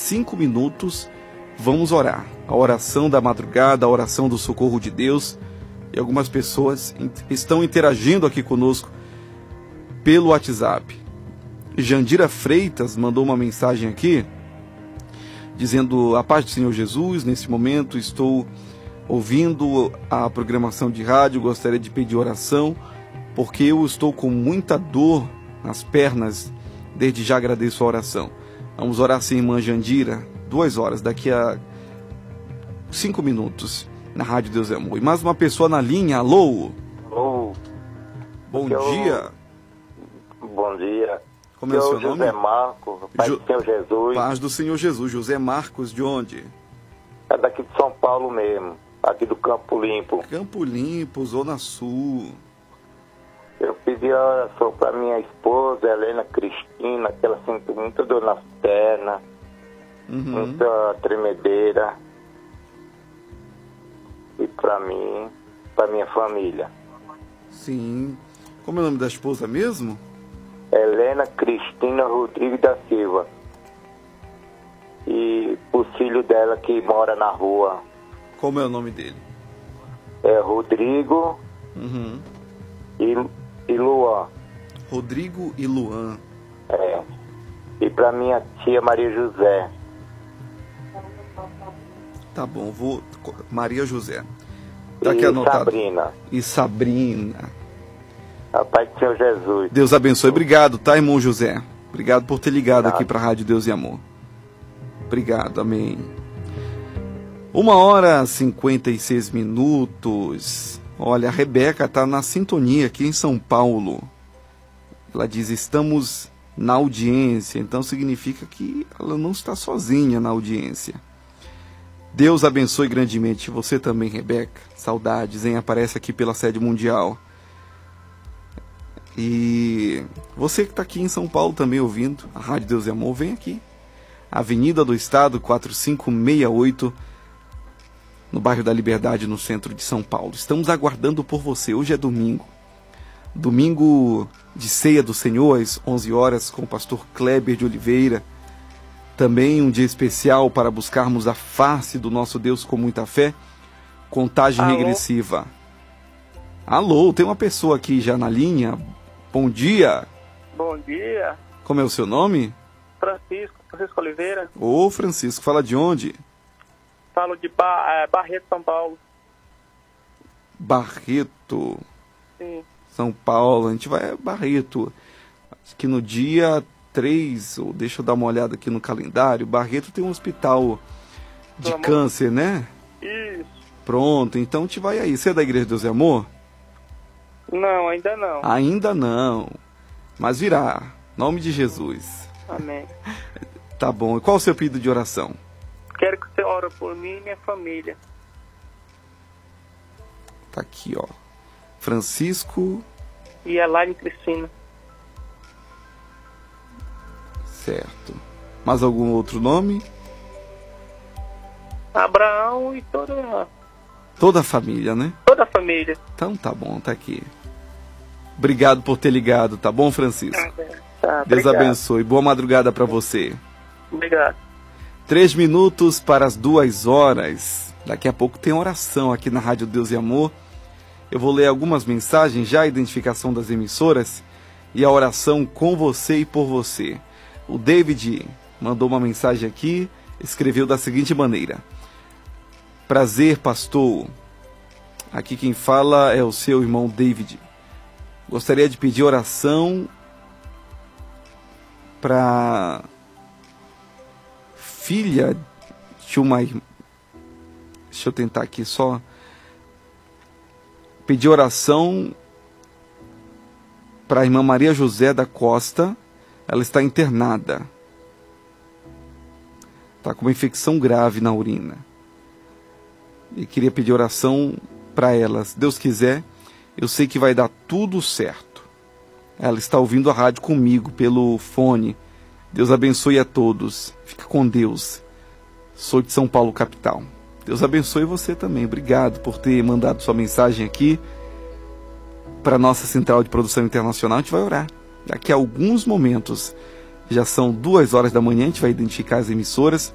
5 minutos, vamos orar. A oração da madrugada, a oração do socorro de Deus. E algumas pessoas estão interagindo aqui conosco pelo WhatsApp. Jandira Freitas mandou uma mensagem aqui, dizendo: a paz do Senhor Jesus, nesse momento estou ouvindo a programação de rádio, gostaria de pedir oração, porque eu estou com muita dor nas pernas, desde já agradeço a oração. Vamos orar sim, irmã Jandira, 2 horas, daqui a 5 minutos, na Rádio Deus é Amor. E mais uma pessoa na linha, alô? Alô? Bom dia. Bom dia. Como é o seu nome? José Marcos, Pai do Senhor Jesus. Paz do Senhor Jesus. José Marcos, de onde? É daqui de São Paulo mesmo, aqui do Campo Limpo. Campo Limpo, Zona Sul. Eu pedi oração para minha esposa, Helena Cristina, que ela sente muita dor nas pernas, muita tremedeira. E para mim, para minha família. Sim. Como é o nome da esposa mesmo? Helena Cristina Rodrigues da Silva. E o filho dela que mora na rua. Como é o nome dele? É Rodrigo e Luan. Rodrigo e Luan. É. E para minha tia Maria José. Tá bom, vou... Maria José. Tá aqui e anotado. Sabrina. E Sabrina. A Pai do Senhor Jesus. Deus abençoe. Obrigado, tá, irmão José? Obrigado por ter ligado aqui para a Rádio Deus e Amor. Obrigado, amém. 1h56. Olha, a Rebeca está na sintonia aqui em São Paulo. Ela diz: estamos na audiência. Então significa que ela não está sozinha na audiência. Deus abençoe grandemente você também, Rebeca. Saudades, hein? Aparece aqui pela sede mundial. E você que está aqui em São Paulo também ouvindo a Rádio Deus e Amor, vem aqui. Avenida do Estado, 4568, no bairro da Liberdade, no centro de São Paulo. Estamos aguardando por você. Hoje é domingo. Domingo de ceia do Senhor, às 11 horas, com o pastor Kleber de Oliveira. Também um dia especial para buscarmos a face do nosso Deus com muita fé. Contagem regressiva. Alô, tem uma pessoa aqui já na linha. Bom dia. Bom dia. Como é o seu nome? Francisco Oliveira. Ô, Francisco, fala de onde? Falo de Barreto, São Paulo. Barreto. Sim. São Paulo, a gente vai a Barreto. Acho que no dia 3, ou deixa eu dar uma olhada aqui no calendário, Barreto tem um hospital de câncer, né? Isso. Pronto, então a gente vai aí. Você é da Igreja Deus e Amor? Não, ainda não. Ainda não, mas virá. Nome de Jesus. Amém. Tá bom. E qual o seu pedido de oração? Quero que você ore por mim e minha família. Tá aqui, ó. Francisco e Elaine Cristina. Certo. Mais algum outro nome? Abraão e toda a família, né? Toda a família. Então tá bom, tá aqui. Obrigado por ter ligado, tá bom, Francisco? Tá, Deus abençoe. Boa madrugada para você. Obrigado. 3 minutos para as 2 horas. Daqui a pouco tem oração aqui na Rádio Deus e Amor. Eu vou ler algumas mensagens, já a identificação das emissoras e a oração com você e por você. O David mandou uma mensagem aqui, escreveu da seguinte maneira: prazer, pastor. Aqui quem fala é o seu irmão David. Gostaria de pedir oração para filha de uma irmã. Deixa eu tentar aqui só. Pedir oração para a irmã Maria José da Costa. Ela está internada. Está com uma infecção grave na urina. E queria pedir oração para ela. Se Deus quiser, eu sei que vai dar tudo certo. Ela está ouvindo a rádio comigo pelo fone. Deus abençoe a todos. Fica com Deus. Sou de São Paulo, capital. Deus abençoe você também. Obrigado por ter mandado sua mensagem aqui para a nossa central de produção internacional. A gente vai orar. Daqui a alguns momentos, já são 2 horas da manhã, a gente vai identificar as emissoras